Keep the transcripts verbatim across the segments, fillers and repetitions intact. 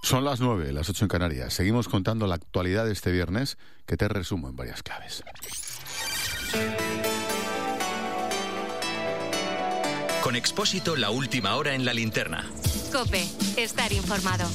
Son las nueve, las ocho en Canarias. Seguimos contando la actualidad de este viernes, que te resumo en varias claves. Con Expósito, la última hora en la linterna. COPE, estar informado.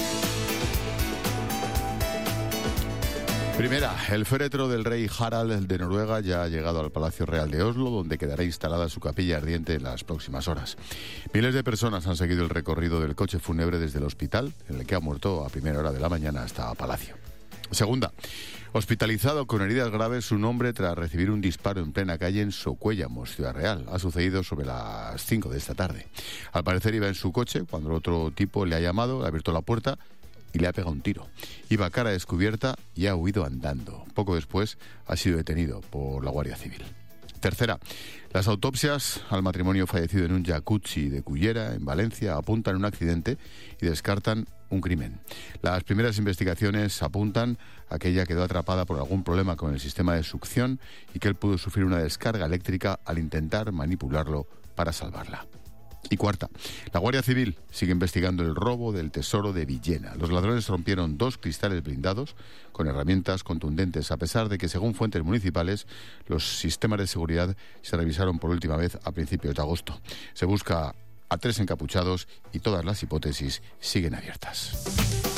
Primera, el féretro del rey Harald de Noruega ya ha llegado al Palacio Real de Oslo, donde quedará instalada su capilla ardiente en las próximas horas. Miles de personas han seguido el recorrido del coche fúnebre desde el hospital, en el que ha muerto a primera hora de la mañana, hasta Palacio. Segunda, hospitalizado con heridas graves un hombre tras recibir un disparo en plena calle en Socuéllamos, Ciudad Real. Ha sucedido sobre las cinco de esta tarde. Al parecer iba en su coche cuando el otro tipo le ha llamado, le ha abierto la puerta y le ha pegado un tiro. Iba a cara descubierta y ha huido andando. Poco después ha sido detenido por la Guardia Civil. Tercera, las autopsias al matrimonio fallecido en un jacuzzi de Cullera, en Valencia, apuntan a un accidente y descartan un crimen. Las primeras investigaciones apuntan a que ella quedó atrapada por algún problema con el sistema de succión y que él pudo sufrir una descarga eléctrica al intentar manipularlo para salvarla. Y cuarta, la Guardia Civil sigue investigando el robo del tesoro de Villena. Los ladrones rompieron dos cristales blindados con herramientas contundentes, a pesar de que, según fuentes municipales, los sistemas de seguridad se revisaron por última vez a principios de agosto. Se busca a tres encapuchados y todas las hipótesis siguen abiertas.